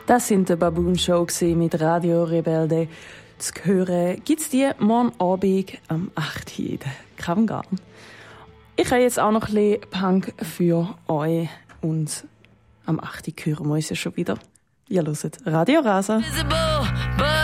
Das sind die Baboon Show mit Radio Rebelde. Zu hören gibt's die morgen Abend am 8. Uhr in der Kammgarn. Ich habe jetzt auch noch ein bisschen Punk für euch und am 8. Uhr hören wir uns ja schon wieder. Ihr hört Radio Rasa. Visible, but